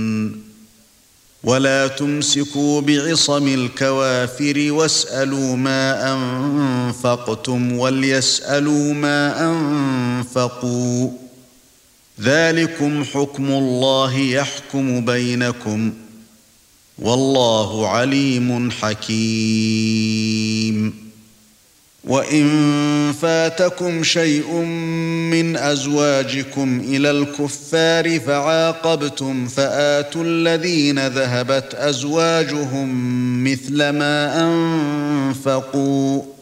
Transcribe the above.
ولا تمسكوا بعصم الكوافر واسألوا ما أنفقتم وليسألوا ما أنفقوا ذلكم حكم الله يحكم بينكم والله عليم حكيم وإن فاتكم شيء من أزواجكم إلى الكفار فعاقبتم فآتوا الذين ذهبت أزواجهم مثل ما أنفقوا